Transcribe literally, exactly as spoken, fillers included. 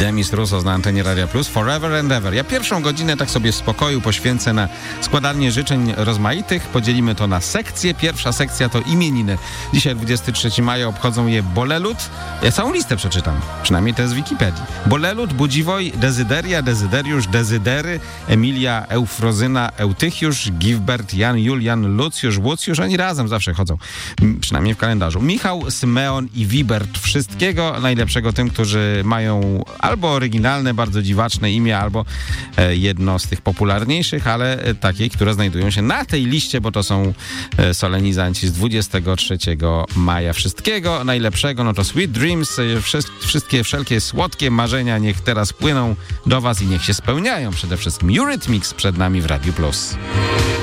Demis Roussos na antenie Radia Plus, Forever and Ever. Ja pierwszą godzinę tak sobie w spokoju poświęcę na składanie życzeń rozmaitych. Podzielimy to na sekcje. Pierwsza sekcja to imieniny. Dzisiaj dwudziestego trzeciego maja obchodzą je Bolelut. Ja całą listę przeczytam. Przynajmniej to jest z Wikipedii. Bolelut, Budziwoj, Dezyderia, Dezyderiusz, Dezydery, Emilia, Eufrozyna, Eutychiusz, Giwbert, Jan, Julian, Lucjusz, Łucjusz. Oni razem zawsze chodzą. M, przynajmniej w kalendarzu. Michał, Symeon i Wibert. Wszystkiego najlepszego tym, którzy mają albo oryginalne, bardzo dziwaczne imię, albo e, jedno z tych popularniejszych, ale e, takie, które znajdują się na tej liście, bo to są e, solenizanci z dwudziestego trzeciego maja. Wszystkiego najlepszego, no to Sweet Dreams, e, wszy- wszystkie wszelkie słodkie marzenia niech teraz płyną do was i niech się spełniają przede wszystkim. Eurythmics przed nami w Radiu Plus.